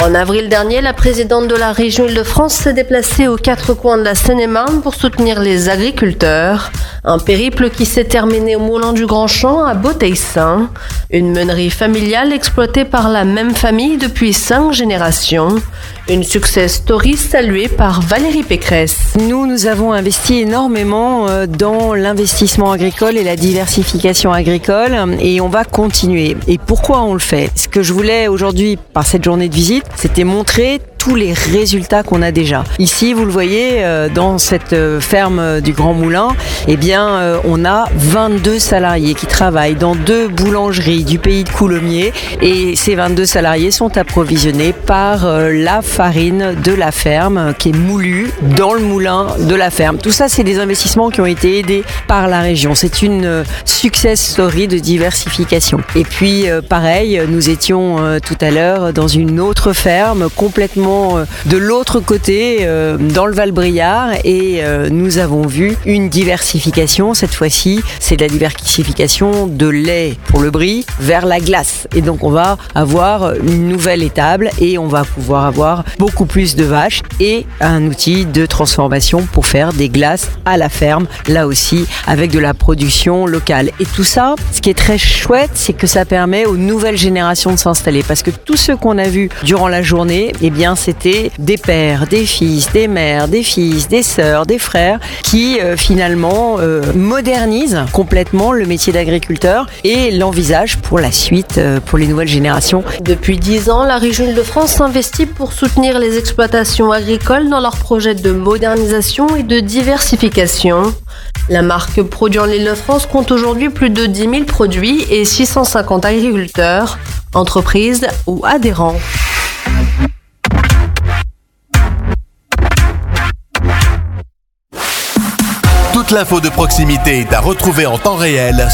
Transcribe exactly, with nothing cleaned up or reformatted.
En avril dernier, la présidente de la région Île-de-France s'est déplacée aux quatre coins de la Seine-et-Marne pour soutenir les agriculteurs. Un périple qui s'est terminé au Moulin du Grand Champ à Beauteilles-Saint, une meunerie familiale exploitée par la même famille depuis cinq générations. Une success story saluée par Valérie Pécresse. Nous, nous avons investi énormément dans l'investissement agricole et la diversification agricole et on va continuer. Et pourquoi on le fait ? Ce que je voulais aujourd'hui, par cette journée de visite, c'était montrer tous les résultats qu'on a déjà. Ici, vous le voyez, dans cette ferme du Grand Moulin, eh bien, on a vingt-deux salariés qui travaillent dans deux boulangeries du pays de Coulommiers et ces vingt-deux salariés sont approvisionnés par la farine de la ferme qui est moulue dans le moulin de la ferme. Tout ça, c'est des investissements qui ont été aidés par la région. C'est une success story de diversification. Et puis, pareil, nous étions tout à l'heure dans une autre ferme complètement de l'autre côté, euh, dans le Val-Briard, et euh, nous avons vu une diversification. Cette fois-ci, c'est de la diversification de lait pour le brie vers la glace. Et donc, on va avoir une nouvelle étable et on va pouvoir avoir beaucoup plus de vaches et un outil de transformation pour faire des glaces à la ferme, là aussi, avec de la production locale. Et tout ça, ce qui est très chouette, c'est que ça permet aux nouvelles générations de s'installer. Parce que tous ceux qu'on a vus durant la journée, eh bien, c'était des pères, des fils, des mères, des fils, des sœurs, des frères qui euh, finalement euh, modernisent complètement le métier d'agriculteur et l'envisagent pour la suite, euh, pour les nouvelles générations. Depuis dix ans, la région Île-de-France s'investit pour soutenir les exploitations agricoles dans leurs projets de modernisation et de diversification. La marque Produits en Île-de-France compte aujourd'hui plus de dix mille produits et six cent cinquante agriculteurs, entreprises ou adhérents. Toute l'info de proximité est à retrouver en temps réel